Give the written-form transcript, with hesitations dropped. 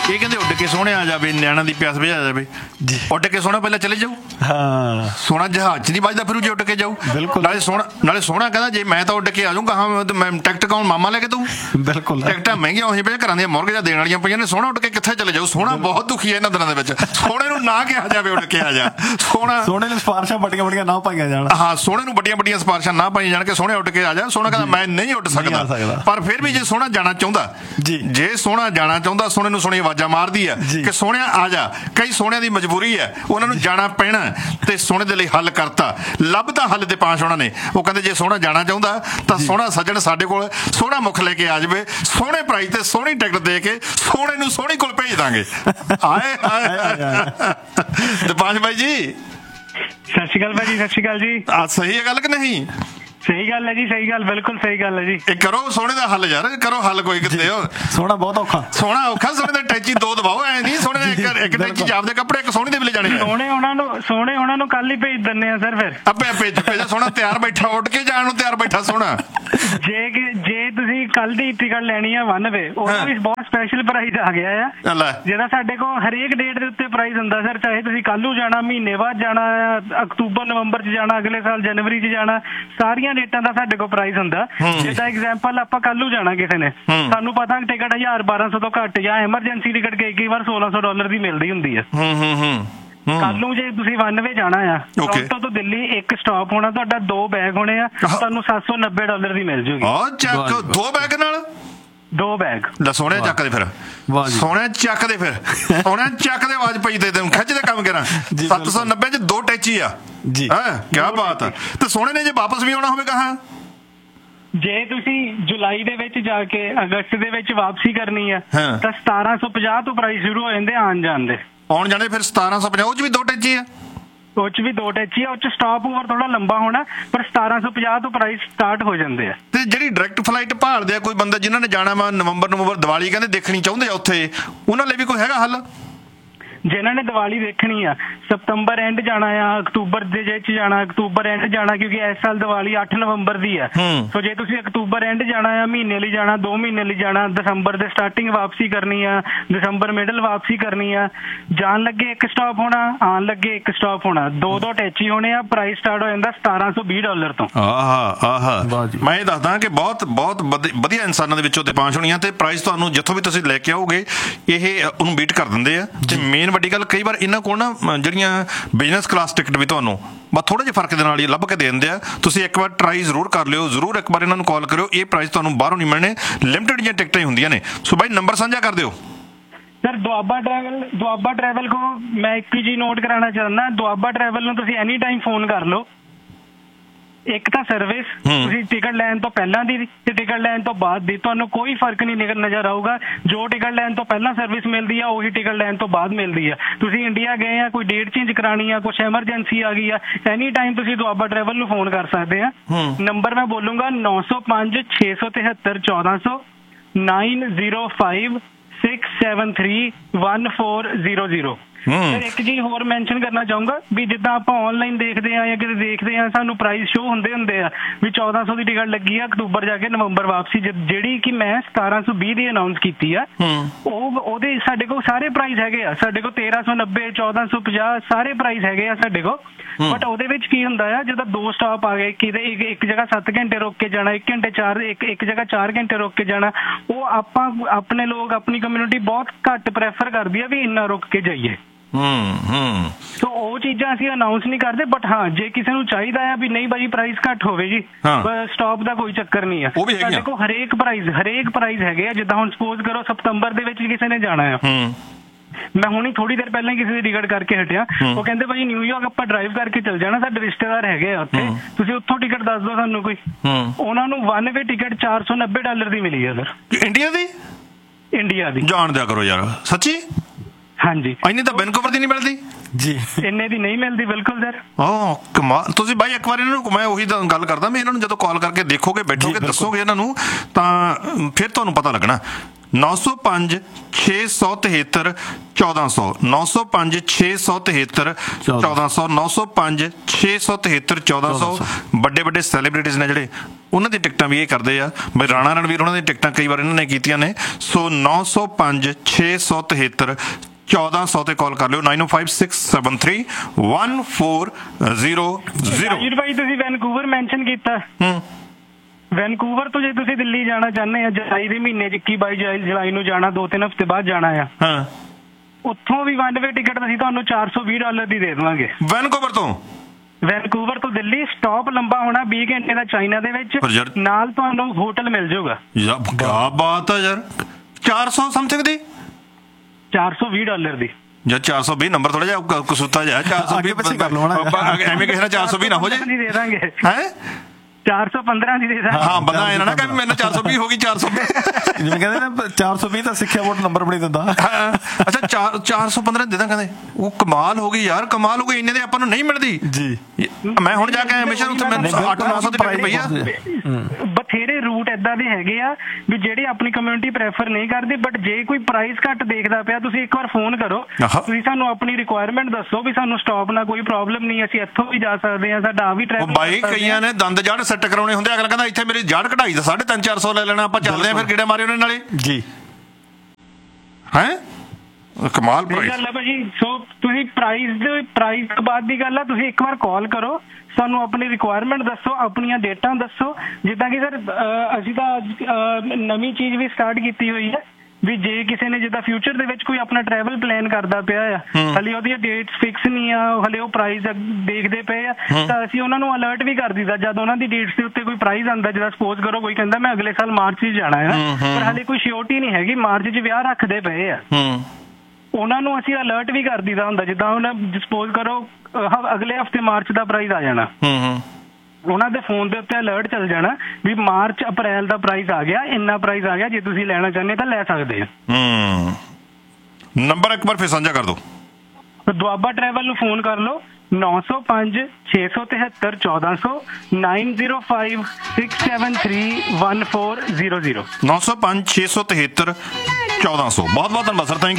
ਇਹ ਕਹਿੰਦੇ ਉੱਡ ਕੇ ਸੋਹਣੇ ਆ ਜਾਵੇ, ਨਿਆਣਾ ਦੀ ਪਿਆਸ ਬੁਝਾ ਜਾਵੇ ਜੀ। ਉੱਡ ਕੇ ਸੋਹਣਾ ਪਹਿਲਾਂ ਚਲੇ ਜਾਊ। ਹਾਂ, ਸੋਹਣਾ ਜਹਾਜ਼ 'ਚ ਨਹੀਂ ਵੱਜਦਾ ਫਿਰੂ ਜੇ ਉੱਡ ਕੇ ਜਾਊ। ਬਿਲਕੁਲ। ਨਾਲੇ ਸੋਹਣਾ ਕਹਿੰਦਾ ਜੇ ਮੈਂ ਤਾਂ ਉੱਡ ਕੇ ਆ ਜਾਊਂਗਾ, ਹਾਂ ਮੈਂ ਟਿਕਟ ਕੌਣ ਮਾਮਾ ਲੈ ਕੇ ਦਊ। ਬਿਲਕੁਲ। ਟਿਕਟਾਂ ਮਹਿੰਗੀਆਂ ਹੋਈਆਂ ਪਈਆਂ, ਘਰਾਂ ਦੀਆਂ ਮੋਰਗੇਜਾਂ ਦੇਣ ਵਾਲੀਆਂ ਪਈਆਂ ਨੇ। ਸੋਹਣਾ ਉੱਡ ਕੇ ਕਿੱਥੇ ਚਲੇ ਜਾਊ? ਸੋਹਣਾ ਬਹੁਤ ਦੁਖੀ ਹੈ ਇਹਨਾਂ ਦਿਨਾਂ ਦੇ ਵਿੱਚ। ਸੋਹਣੇ ਨੂੰ ਨਾ ਕਿਹਾ ਜਾਵੇ ਉੱਡ ਕੇ ਆ ਜਾ। ਸੋਹਣੇ ਨੂੰ ਸਿਫਾਰਿਸ਼ਾਂ ਵੱਡੀਆਂ ਨਾ ਪਾਈਆਂ ਜਾਣ। ਹਾਂ, ਸੋਹਣੇ ਨੂੰ ਵੱਡੀਆਂ ਸਿਫਾਰਿਸ਼ਾਂ ਨਾ ਪਾਈਆਂ ਜਾਣ ਕਿ ਸੋਹਣੇ ਉੱਡ ਕੇ ਆ ਜਾ। ਸੋਹਣਾ ਕਹਿੰਦਾ ਮੈਂ ਨਹੀਂ ਉੱਡ ਸਕਦਾ। ਪਰ ਫਿਰ ਵੀ ਜੇ ਸੋਹਣਾ ਜਾਣਾ ਚਾਹੁੰਦਾ, ਜੇ ਸੋਹਣਾ ਜਾਣਾ ਚਾਹੁੰਦਾ, ਸੋਹਣੇ ਨੂੰ ਸੋਹਣੀ ਆਵਾਜ਼ਾਂ ਮਾਰਦੀ ਆ ਕਿ ਸੋਹਣਿਆ ਆ ਜਾ। ਕਈ ਸੋਹਣਿਆਂ ਦੀ ਮਜਬੂਰੀ ਹੈ, ਉਹਨਾਂ ਨੂੰ ਜਾਣਾ ਪੈਣਾ, ਤੇ ਸੋਹਣੇ ਦੇ ਲਈ ਹੱਲ ਕਰਤਾ, ਲੱਭਦਾ ਹੱਲ ਤੇ ਪਾਸ਼ ਉਹਨਾਂ ਨੇ। ਉਹ ਕਹਿੰਦੇ ਜੇ ਸੋਹਣਾ ਜਾਣਾ ਚਾਹੁੰਦਾ ਤਾਂ ਸੋਹਣਾ ਸੱਜਣ ਸਾਡੇ ਕੋਲ ਸੋਹਣਾ ਮੁੱਖ ਲੈ ਕੇ ਆ ਜਾਵੇ, ਸੋਹਣੇ ਪ੍ਰਾਈਸ ਤੇ ਸੋਹਣੀ ਟਿਕਟ ਦੇ ਕੇ ਸੋਹਣੇ ਨੂੰ ਸੋਹਣੀ ਕੋਲ ਭੇਜ ਦਾਂਗੇ। ਆਏ ਦਿਪਾਂਸ਼ ਬਾਈ ਜੀ, ਸਤਿ ਸ਼੍ਰੀ ਅਕਾਲ ਭਾਜੀ। ਸਤਿ ਸ਼੍ਰੀ ਅਕਾਲ ਜੀ। ਸਹੀ ਹੈ ਗੱਲ ਕਿ ਨਹੀਂ? ਸਹੀ ਗੱਲ ਹੈ ਜੀ, ਸਹੀ ਗੱਲ, ਬਿਲਕੁਲ ਸਹੀ ਗੱਲ ਹੈ ਜੀ। ਇਹ ਕਰੋ ਸੋਹਣੇ ਦਾ ਹੱਲ ਯਾਰ, ਕਰੋ ਹੱਲ ਕੋਈ ਕਿਤੇ। ਸੋਹਣਾ ਬਹੁਤ ਔਖਾ, ਸੋਹਣਾ ਔਖਾ। ਸੋਹਣੇ ਦਾ ਟੈਚੀ ਦੋ ਦਬਾਓ, ਐ ਨਹੀਂ ਸੋਹਣੇ ਨੇ ਇੱਕ ਟੈਚੀ ਜਾਪਦੇ ਕੱਪੜੇ ਇੱਕ ਸੋਹਣੀ ਦੇ ਵੀ ਲੈ ਜਾਣੇ। ਸੋਹਣੇ ਉਹਨਾਂ ਨੂੰ ਕੱਲ ਹੀ ਭੇਜ ਦਿੰਦੇ ਆ ਸਰ। ਫਿਰ ਆਪੇ ਭੇਜ ਸੋਹਣਾ ਤਿਆਰ ਬੈਠਾ, ਉੱਡ ਕੇ ਜਾਣ ਨੂੰ ਤਿਆਰ ਬੈਠਾ ਸੋਹਣਾ। ਜੇ ਤੁਸੀਂ ਕੱਲ ਦੀ ਟਿਕਟ ਲੈਣੀ ਆ 1 ਵੇ, ਉਹਦਾ ਵੀ ਬਹੁਤ ਸਪੈਸ਼ਲ ਪ੍ਰਾਈਸ ਆ ਗਿਆ ਆ, ਜਿਹੜਾ ਸਾਡੇ ਕੋਲ ਹਰੇਕ ਡੇਟ ਦੇ ਉੱਤੇ ਪ੍ਰਾਈਸ ਹੁੰਦਾ ਸਰ। ਚਾਹੇ ਤੁਸੀਂ ਕੱਲ ਨੂੰ ਜਾਣਾ, ਮਹੀਨੇ ਬਾਅਦ ਜਾਣਾ, ਅਕਤੂਬਰ ਨਵੰਬਰ 'ਚ ਜਾਣਾ, ਅਗਲੇ ਸਾਲ ਜਨਵਰੀ 'ਚ ਜਾਣਾ, ਸਾਰੀਆਂ ਡੇਟਾਂ ਦਾ ਸਾਡੇ ਕੋਲ ਪ੍ਰਾਈਸ ਹੁੰਦਾ। ਜਿੱਦਾਂ ਐਗਜ਼ਾਮਪਲ ਆਪਾਂ ਕੱਲ ਨੂੰ ਜਾਣਾ ਕਿਸੇ ਨੇ, ਸਾਨੂੰ ਪਤਾ ਟਿਕਟ 1000-1200 ਤੋਂ ਘੱਟ ਜਾਂ ਐਮਰਜੈਂਸੀ ਟਿਕਟ ਕਈ ਵਾਰ $1600 ਦੀ ਮਿਲਦੀ ਹੁੰਦੀ ਹੈ। ਕੱਲ ਨੂੰ ਜੇ ਤੁਸੀਂ 1 ਵੇ ਜਾਣਾ ਆ, ਟੋਰਾਂਟੋ ਤੋਂ ਦਿੱਲੀ ਇੱਕ ਸਟਾਪ ਹੋਣਾ ਤੁਹਾਡਾ, 2 ਬੈਗ ਹੋਣੇ ਆ, ਤੁਹਾਨੂੰ $790 ਦੀ ਮਿਲ ਜੂਗੀ। 2 ਬੈਗ ਨਾਲ 2 ਬੈਗ ਸੋਹਣੇ ਚੱਕ ਦੇ। ਫਿਰ ਸੋਹਣੇ ਚੱਕ ਦੇ, ਫਿਰ ਸੋਹਣੇ ਚੱਕ ਦੇ, ਆਵਾਜ਼ ਪਈ ਦੇ ਤੈਨੂੰ ਖਿੱਚ ਦੇ ਕੰਮ ਕਰਾਂ। 790 'ਚ 2 ਟੈਚੀ ਆ ਜੀ। ਹਾਂ, ਕਿਆ ਬਾਤ ਆ। ਤੇ ਸੋਹਣੇ ਨੇ ਜੇ ਵਾਪਸ ਵੀ ਆਉਣਾ ਹੋਵੇ ਕਹਾਂ, ਜੇ ਤੁਸੀਂ ਜੁਲਾਈ ਦੇ ਵਿੱਚ ਜਾ ਕੇ ਅਗਸਤ ਦੇ ਵਿੱਚ ਵਾਪਸੀ ਕਰਨੀ ਆ ਤਾਂ 1750 ਤੋਂ ਪ੍ਰਾਈਸ ਸ਼ੁਰੂ ਹੋ ਜਾਂਦੇ ਆਉਣ ਜਾਣ ਦੇ। ਆਉਣ ਜਾਣੇ ਫਿਰ 1750, ਉਹ 'ਚ ਵੀ 2 ਟੈਚੀ ਆ। ਉਹ 'ਚ ਵੀ 2 ਟੈਚੀ ਆ। ਉਹ 'ਚ ਸਟਾਪ ਓਵਰ ਥੋੜਾ ਲੰਬਾ ਹੋਣਾ, ਪਰ 1750 ਤੋਂ ਪ੍ਰਾਈਸ ਸਟਾਰਟ ਹੋ ਜਾਂਦੇ ਆ। ਤੇ ਜਿਹੜੀ ਡਾਇਰੈਕਟ ਫਲਾਈਟ ਭਾਲਦੇ ਆ ਕੋਈ ਬੰਦਾ ਜਿਨ੍ਹਾਂ ਨੇ ਜਾਣਾ ਵਾ ਨਵੰਬਰ ਦੀਵਾਲੀ ਕਹਿੰਦੇ ਦੇਖਣੀ ਚਾਹੁੰਦੇ ਆ ਉੱਥੇ, ਉਹਨਾਂ ਲਈ ਵੀ ਕੋਈ ਹੈਗਾ ਹੱਲ? ਜਿਨ੍ਹਾਂ ਨੇ ਦੀਵਾਲੀ ਦੇਖਣੀ ਆ, ਸਤੰਬਰ ਐਂਡ ਜਾਣਾ ਆ, ਅਕਤੂਬਰ ਦੇ ਵਿੱਚ ਜਾਣਾ, ਅਕਤੂਬਰ ਐਂਡ ਜਾਣਾ, ਕਿਉਂਕਿ ਇਸ ਸਾਲ ਦੀਵਾਲੀ 8 ਨਵੰਬਰ ਦੀ ਆ। ਸੋ ਜੇ ਤੁਸੀਂ ਅਕਤੂਬਰ ਐਂਡ ਜਾਣਾ ਆ, ਮਹੀਨੇ ਲਈ ਜਾਣਾ, 2 ਮਹੀਨੇ ਲਈ ਜਾਣਾ, ਦਸੰਬਰ ਦੇ ਸਟਾਰਟਿੰਗ ਵਾਪਸੀ ਕਰਨੀ ਆ, ਦਸੰਬਰ ਮਿਡਲ ਵਾਪਸੀ ਕਰਨੀ ਆ, ਜਾਣ ਲੱਗੇ ਇੱਕ ਸਟਾਪ ਹੋਣਾ, ਆਉਣ ਲੱਗੇ ਇੱਕ ਸਟਾਪ ਹੋਣਾ, 2 ਟੈਚੀ ਹੋਣੇ ਆ। ਪ੍ਰਾਈਸ ਸਟਾਰਟ ਹੋ ਜਾਂਦਾ $1720 ਤੋਂ। ਮੈਂ ਇਹ ਦੱਸਦਾ ਕਿ ਬਹੁਤ ਵਧੀਆ ਇਨਸਾਨਾਂ ਦੇ ਵਿੱਚੋਂ ਦਿਪਾਂਸ਼ ਹੋਣੀਆਂ, ਤੇ ਪ੍ਰਾਈਸ ਤੁਹਾਨੂੰ ਜਿੱਥੋਂ ਵੀ ਤੁਸੀਂ ਲੈ ਕੇ ਆਓਗੇ ਇਹ ਉਹਨੂੰ ਬੀਟ ਕਰ ਦਿੰਦੇ ਆ। ਤੇ ਮੇਨ ਵੱਡੀ ਗੱਲ, ਕਈ ਵਾਰ ਇਹਨਾਂ ਕੋਲ ਨਾ ਜਿਹੜੀਆਂ ਬਿਜ਼ਨਸ ਕਲਾਸ ਟਿਕਟ ਵੀ ਤੁਹਾਨੂੰ ਬਸ ਥੋੜੇ ਜਿਹੇ ਫਰਕ ਦੇ ਨਾਲ ਹੀ ਲੱਭ ਕੇ ਦੇ ਦਿੰਦੇ ਆ। ਤੁਸੀਂ ਇੱਕ ਵਾਰ ਟਰਾਈ ਜ਼ਰੂਰ ਕਰ ਲਿਓ, ਜ਼ਰੂਰ ਇੱਕ ਵਾਰ ਇਹਨਾਂ ਨੂੰ ਕਾਲ ਕਰਿਓ। ਇਹ ਪ੍ਰਾਈਸ ਤੁਹਾਨੂੰ ਬਾਹਰੋਂ ਨਹੀਂ ਮਿਲਣੇ, ਲਿਮਟਿਡ ਜਿਹੀਆਂ ਟਿਕਟਾਂ ਹੀ ਹੁੰਦੀਆਂ ਨੇ। ਸੋ ਬਾਈ ਨੰਬਰ ਸਾਂਝਾ ਕਰ ਦਿਓ ਸਰ। ਦੁਆਬਾ ਟਰੈਵਲ ਕੋ ਮੈਂ ਇੱਕ ਚੀਜ਼ ਨੋਟ ਕਰਾਉਣਾ ਚਾਹੁੰਦਾ, ਦੁਆਬਾ ਟਰੈਵਲ ਨੂੰ ਤੁਸੀਂ ਐਨੀ ਟਾਈਮ ਫੋਨ ਕਰ ਲਓ। ਇੱਕ ਤਾਂ ਸਰਵਿਸ, ਤੁਸੀਂ ਟਿਕਟ ਲੈਣ ਤੋਂ ਪਹਿਲਾਂ ਦੀ ਤੇ ਟਿਕਟ ਲੈਣ ਤੋਂ ਬਾਅਦ ਦੀ ਤੁਹਾਨੂੰ ਕੋਈ ਫਰਕ ਨਹੀਂ ਨਜ਼ਰ ਆਊਗਾ। ਜੋ ਟਿਕਟ ਲੈਣ ਤੋਂ ਪਹਿਲਾਂ ਸਰਵਿਸ ਮਿਲਦੀ ਆ, ਉਹੀ ਟਿਕਟ ਲੈਣ ਤੋਂ ਬਾਅਦ ਮਿਲਦੀ ਆ। ਤੁਸੀਂ ਇੰਡੀਆ ਗਏ ਆ, ਕੋਈ ਡੇਟ ਚੇਂਜ ਕਰਾਣੀ ਆ, ਕੁਛ ਐਮਰਜੈਂਸੀ ਆ ਗਈ ਆ, ਐਨੀ ਟਾਈਮ ਤੁਸੀਂ ਦੁਆਬਾ ਟਰੈਵਲ ਨੂੰ ਫੋਨ ਕਰ ਸਕਦੇ ਆ। ਨੰਬਰ ਮੈਂ ਬੋਲੂੰਗਾ 905 673 1400 905 673 1400। ਸਰ ਇੱਕ ਚੀਜ਼ ਹੋਰ ਮੈਂਸ਼ਨ ਕਰਨਾ ਚਾਹੂੰਗਾ ਵੀ ਜਿੱਦਾਂ ਆਪਾਂ ਆਨਲਾਈਨ ਦੇਖਦੇ ਆ ਜਾਂ ਕਿਤੇ ਦੇਖਦੇ ਆ, ਸਾਨੂੰ ਪ੍ਰਾਈਸ ਸ਼ੋ ਹੁੰਦੇ ਆ ਵੀ 1400 ਦੀ ਟਿਕਟ ਲੱਗੀ ਆ ਅਕਤੂਬਰ ਜਾ ਕੇ ਨਵੰਬਰ ਵਾਪਸੀ, ਜਿਹੜੀ ਕਿ ਮੈਂ 1720 ਦੀ ਅਨਾਉਂਸ ਕੀਤੀ ਆ। ਉਹਦੇ ਸਾਡੇ ਕੋਲ ਸਾਰੇ ਪ੍ਰਾਈਸ ਹੈਗੇ ਆ। ਸਾਡੇ ਕੋਲ 1390 1450 ਸਾਰੇ ਪ੍ਰਾਈਸ ਹੈਗੇ ਆ ਸਾਡੇ ਕੋਲ। ਬਟ ਉਹਦੇ ਵਿੱਚ ਕੀ ਹੁੰਦਾ ਆ, ਜਦੋਂ 2 ਸਟਾਪ ਆ ਗਏ, ਕਿਤੇ ਇੱਕ ਜਗ੍ਹਾ 7 ਘੰਟੇ ਰੁਕ ਕੇ ਜਾਣਾ, ਇੱਕ ਜਗ੍ਹਾ 4 ਘੰਟੇ ਰੁਕ ਕੇ ਜਾਣਾ, ਉਹ ਆਪਾਂ ਆਪਣੇ ਲੋਕ ਆਪਣੀ ਕਮਿਊਨਿਟੀ ਬਹੁਤ ਘੱਟ ਪ੍ਰੈਫਰ ਕਰਦੀ ਆ ਵੀ ਇੰਨਾ ਰੁਕ ਕੇ ਜਾਈਏ। ਸੋ ਉਹ ਚੀਜ਼ਾਂ ਅਸੀਂ ਅਨਾਉਂਸ ਨਹੀਂ ਕਰਦੇ। ਬਟ ਹਾਂ, ਜੇ ਕਿਸੇ ਨੂੰ ਚਾਹੀਦਾ ਆ ਵੀ ਨਹੀਂ ਭਾਜੀ ਪ੍ਰਾਈਸ ਘੱਟ ਹੋਵੇ ਜੀ, ਸਟਾਪ ਦਾ ਕੋਈ ਚੱਕਰ ਨਹੀਂ ਆ। ਸਾਡੇ ਕੋਲ ਹਰੇਕ ਪ੍ਰਾਈਸ ਹੈਗੇ ਆ। ਜਿੱਦਾਂ ਹੁਣ ਸਪੋਜ਼ ਕਰੋ ਸਤੰਬਰ ਦੇ ਵਿੱਚ ਕਿਸੇ ਨੇ ਜਾਣਾ ਆ, ਮੈਂ ਹੁਣੀ ਥੋੜੀ ਦੇਰ ਪਹਿਲਾਂ ਕਿਸੇ ਦੀ ਟਿਕਟ ਕਰਕੇ ਹਟਿਆ, ਉਹ ਕਹਿੰਦੇ ਭਾਜੀ ਨਿਊਯਾਰਕ ਆਪਾਂ ਡਰਾਈਵ ਕਰਕੇ ਚੱਲ ਜਾਣਾ, ਸਾਡੇ ਰਿਸ਼ਤੇਦਾਰ ਹੈਗੇ ਆ ਉੱਥੇ, ਤੁਸੀਂ ਉੱਥੋਂ ਟਿਕਟ ਦੱਸ ਦਿਓ ਸਾਨੂੰ ਕੋਈ। ਉਹਨਾਂ ਨੂੰ 1 ਵੇ ਟਿਕਟ $490 ਦੀ ਮਿਲੀ ਆ ਸਰ। ਇੰਡੀਆ ਦੀ ਜਾਣ ਦਿਆ ਕਰੋ ਯਾਰ, ਸੱਚੀ? ਹਾਂਜੀ। ਇੰਨੀ ਤਾਂ ਵੈਨਕੂਵਰ ਦੀ ਨਹੀਂ ਮਿਲਦੀ ਜੀ, ਇੰਨੇ ਦੀ ਨਹੀਂ ਮਿਲਦੀ। ਬਿਲਕੁਲ ਸਰ। ਕਮਾਲ। ਤੁਸੀਂ ਬਾਈ ਇੱਕ ਵਾਰ ਇਹਨਾਂ ਨੂੰ, ਮੈਂ ਉਹੀ ਗੱਲ ਕਰਦਾ ਵੀ ਇਹਨਾਂ ਨੂੰ ਜਦੋਂ ਕਾਲ ਕਰਕੇ ਦੇਖੋਗੇ, ਬੈਠੋਗੇ, ਦੱਸੋਗੇ ਇਹਨਾਂ ਨੂੰ, ਤਾਂ ਫਿਰ ਤੁਹਾਨੂੰ ਪਤਾ ਲੱਗਣਾ 905 673 1400 905 673 1400 905 673 1400 ਵੱਡੇ ਵੱਡੇ ਸੈਲੀਬ੍ਰਿਟੀਜ਼ ਨੇ ਜਿਹੜੇ ਉਹਨਾਂ ਦੀ ਟਿਕਟਾਂ ਵੀ ਇਹ ਕਰਦੇ ਆ ਬਈ ਰਾਣਾ ਰਣਵੀਰ ਉਹਨਾਂ ਦੀ ਟਿਕਟਾਂ ਕਈ ਵਾਰ ਇਹਨਾਂ ਨੇ ਕੀਤੀਆਂ ਨੇ ਸੋ 905 673 1400 ਤੇ ਕਾਲ ਕਰ ਲਿਓ 9056731400 ਜੀ ਭਾਈ ਤੁਸੀਂ ਵੈਨਕੂਵਰ ਮੈਂਸ਼ਨ ਕੀਤਾ ਵੈਨਕੂਵਰ ਤੋਂ ਜੇ ਤੁਸੀਂ ਦਿੱਲੀ ਜਾਣਾ ਚਾਹੁੰਦੇ ਆ ਜੁਲਾਈ ਦੇ ਮਹੀਨੇ 'ਚ 21-22 ਜੁਲਾਈ ਨੂੰ ਜਾਣਾ 2-3 ਹਫ਼ਤੇ ਬਾਅਦ ਜਾਣਾ ਆ ਹਾਂ ਉੱਥੋਂ ਵੀ ਵਨ ਵੇ ਟਿਕਟ ਅਸੀਂ ਤੁਹਾਨੂੰ $420 ਦੀ ਦੇ ਦੇਵਾਂਗੇ ਵੈਨਕੂਵਰ ਤੋਂ ਵੈਨਕੂਵਰ ਤੋਂ ਦਿੱਲੀ ਸਟਾਪ ਲੰਬਾ ਹੋਣਾ 20 ਘੰਟੇ ਦਾ ਚਾਈਨਾ ਦੇ ਵਿੱਚ ਨਾਲ ਤੁਹਾਨੂੰ ਹੋਟਲ ਮਿਲ ਜਾਊਗਾ ਯਾਰ ਕੀ ਬਾਤ ਆ ਯਾਰ 400 ਸਮਥਿੰਗ ਦੀ $420 ਦੀ ਜਾਂ 420 ਨੰਬਰ ਥੋੜਾ ਜਿਹਾ ਕਸੂਤਾ ਜਾ 420 ਕਰ ਲਵਾਂ ਐਵੇਂ ਕਿਸੇ ਨਾਲ 420 ਨਾ ਹੋ ਜਾਏ ਦੇ ਦਾਂਗੇ ਹੈ 415 ਦੀ ਦੇ ਦਾਂਗੇ ਹਾਂ ਬੰਦਾ ਇਹ ਨਾ ਕਿ ਮੈਨੂੰ 420 ਹੋ ਗਈ 420 ਜਿਵੇਂ ਕਹਿੰਦੇ ਨੇ 420 ਤਾਂ ਸਿੱਖਿਆ ਬੋਰਡ ਨੰਬਰ ਬਣੀ ਦਿੰਦਾ ਅੱਛਾ 415 ਦੇ ਦਾਂ ਕਹਿੰਦੇ ਉਹ ਕਮਾਲ ਹੋ ਗਈ ਯਾਰ ਕਮਾਲ ਹੋ ਗਈ ਇੰਨੇ ਦੇ ਆਪਾਂ ਨੂੰ ਨਹੀਂ ਮਿਲਦੀ ਜੀ ਮੈਂ ਹੁਣ ਜਾ ਕੇ ਹਮੇਸ਼ਾ ਉੱਥੇ ਮੈਨੂੰ 800-900 ਦੀ ਟਿਕਟ ਪਈ ਆ ਬਥੇਰੇ ਰੂਟ ਏਦਾਂ ਦੇ ਹੈਗੇ ਆ ਵੀ ਜਿਹੜੇ ਆਪਣੀ ਕਮਿਊਨਿਟੀ ਪ੍ਰੈਫਰ ਨਹੀਂ ਕਰਦੀ ਬਟ ਜੇ ਕੋਈ ਪ੍ਰਾਈਸ ਘੱਟ ਦੇਖਦਾ ਪਿਆ ਤੁਸੀਂ ਇੱਕ ਵਾਰ ਫੋਨ ਕਰੋ ਤੁਸੀਂ ਸਾਨੂੰ ਆਪਣੀ ਰਿਕੁਆਇਰਮੈਂਟ ਦੱਸੋ ਵੀ ਸਾਨੂੰ ਸਟਾਪ ਨਾਲ ਕੋਈ ਪ੍ਰੋਬਲਮ ਨਹੀਂ ਅਸੀਂ ਇੱਥੋਂ ਵੀ ਜਾ ਸਕਦੇ ਹਾਂ ਸਾਡਾ ਆ ਵੀ ਟ੍ਰੈਵਲ ਬਾਈ ਕਈਆਂ ਨੇ ਦੰਦ ਜੜ ਸੈੱਟ ਕਰਾਉਣੇ ਹੁੰਦੇ ਅਗਲਾ ਕਹਿੰਦਾ ਇੱਥੇ ਮੇਰੀ ਜੜ ਕਢਾਈ ਦਾ 350-400 ਲੈ ਲੈਣਾ ਆਪਾਂ ਚੱਲਦੇ ਆ ਫਿਰ ਕਿਹੜੇ ਮਾਰੇ ਉਹਨਾਂ ਨਾਲੇ ਜੀ ਹੈ ਕਮਾਲ ਪ੍ਰਾਈਸ ਗੱਲ ਹੈ ਭਾਜੀ ਸੋ ਤੁਸੀਂ ਪ੍ਰਾਈਸ ਤੋਂ ਬਾਅਦ ਦੀ ਗੱਲ ਆ ਤੁਸੀਂ ਇੱਕ ਵਾਰ ਕਾਲ ਕਰੋ ਸਾਨੂੰ ਆਪਣੀ ਰਿਕੁਆਇਰਮੈਂਟ ਦੱਸੋ ਆਪਣੀਆਂ ਡੇਟਾਂ ਦੱਸੋ ਜਿੱਦਾਂ ਕਿ ਸਰ ਅਸੀਂ ਤਾਂ ਨਵੀਂ ਚੀਜ਼ ਵੀ ਸਟਾਰਟ ਕੀਤੀ ਹੋਈ ਹੈ ਵੀ ਜੇ ਕਿਸੇ ਨੇ ਜਿੱਦਾਂ ਫਿਊਚਰ ਦੇ ਵਿੱਚ ਕੋਈ ਆਪਣਾ ਟਰੈਵਲ ਪਲਾਨ ਕਰਦਾ ਪਿਆ ਆ ਹਲੇ ਉਹਦੀਆਂ ਡੇਟਸ ਫਿਕਸ ਨਹੀਂ ਆ ਹਲੇ ਉਹ ਪ੍ਰਾਈਸ ਦੇਖਦੇ ਪਏ ਆ ਤਾਂ ਅਸੀਂ ਉਹਨਾਂ ਨੂੰ ਅਲਰਟ ਵੀ ਕਰ ਦਿੱਤਾ ਜਦ ਉਹਨਾਂ ਦੀ ਡੇਟਸ ਦੇ ਉੱਤੇ ਕੋਈ ਪ੍ਰਾਈਸ ਆਉਂਦਾ ਜਿੱਦਾਂ ਸਪੋਜ਼ ਕਰੋ ਕੋਈ ਕਹਿੰਦਾ ਮੈਂ ਅਗਲੇ ਸਾਲ ਮਾਰਚ 'ਚ ਜਾਣਾ ਹੈ ਪਰ ਹਲੇ ਕੋਈ ਸ਼ਿਓਰਟੀ ਨਹੀਂ ਹੈਗੀ ਮਾਰਚ 'ਚ ਵਿਆਹ ਰੱਖਦੇ ਪਏ ਆ ਉਹਨਾਂ ਨੂੰ ਅਸੀਂ ਅਲਰਟ ਵੀ ਕਰ ਦਿੱਤਾ ਹੁੰਦਾ ਜਿੱਦਾਂ ਹੁਣ ਸਪੋਜ਼ ਕਰੋ ਅਗਲੇ ਹਫਤੇ ਮਾਰਚ ਦਾ ਪ੍ਰਾਈਸ ਆ ਜਾਣਾ ਉਹਨਾਂ ਦੇ ਫੋਨ ਦੇ ਉੱਤੇ ਅਲਰਟ ਚੱਲ ਜਾਣਾ ਵੀ ਮਾਰਚ ਅਪ੍ਰੈਲ ਦਾ ਪ੍ਰਾਈਸ ਆ ਗਿਆ ਇੰਨਾ ਪ੍ਰਾਈਸ ਆ ਗਿਆ ਜੇ ਤੁਸੀਂ ਲੈਣਾ ਚਾਹੁੰਦੇ ਤਾਂ ਲੈ ਸਕਦੇ ਆ ਨੰਬਰ ਇੱਕ ਵਾਰ ਫਿਰ ਸਾਂਝਾ ਕਰ ਦਿਓ ਦੁਆਬਾ ਟਰੈਵਲ ਨੂੰ ਫੋਨ ਕਰ ਲਓ 905 673 1400 905 673 1400 905 673 1400 ਬਹੁਤ ਬਹੁਤ ਧੰਨਵਾਦ ਸਰ ਥੈਂਕ